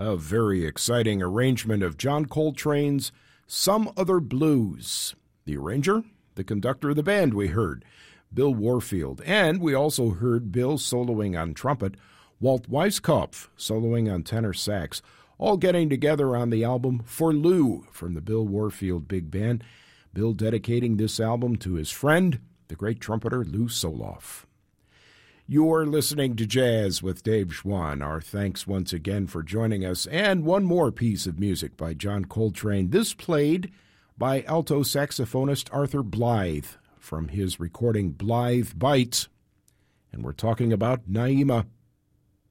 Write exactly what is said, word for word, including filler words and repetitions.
A very exciting arrangement of John Coltrane's Some Other Blues. The arranger, the conductor of the band we heard, Bill Warfield. And we also heard Bill soloing on trumpet, Walt Weiskopf soloing on tenor sax, all getting together on the album For Lou from the Bill Warfield Big Band. Bill dedicating this album to his friend, the great trumpeter Lou Soloff. You're listening to Jazz with Dave Schwann. Our thanks once again for joining us. And one more piece of music by John Coltrane. This played by alto saxophonist Arthur Blythe from his recording Blythe Bites. And we're talking about Naima.